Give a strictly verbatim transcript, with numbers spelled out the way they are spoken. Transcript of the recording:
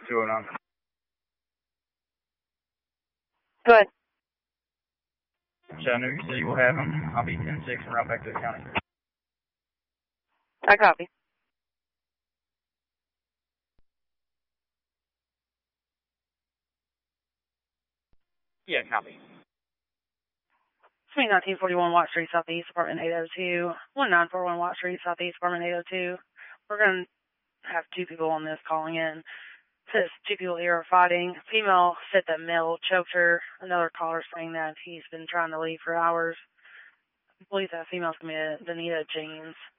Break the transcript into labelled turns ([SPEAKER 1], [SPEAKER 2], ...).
[SPEAKER 1] two oh nine.
[SPEAKER 2] Go ahead.
[SPEAKER 1] Chattanooga City will have him. I'll be ten six and right back to the county.
[SPEAKER 2] I copy.
[SPEAKER 1] Yeah, copy.
[SPEAKER 2] Suite nineteen forty-one Watt Street Southeast, apartment eight oh two. one nine four one Watt Street Southeast, apartment eight oh two. We're going to have two people on this calling in. It says two people here are fighting. Female said that male choked her. Another caller saying that he's been trying to leave for hours. I believe that female's going to be Danita Jeans.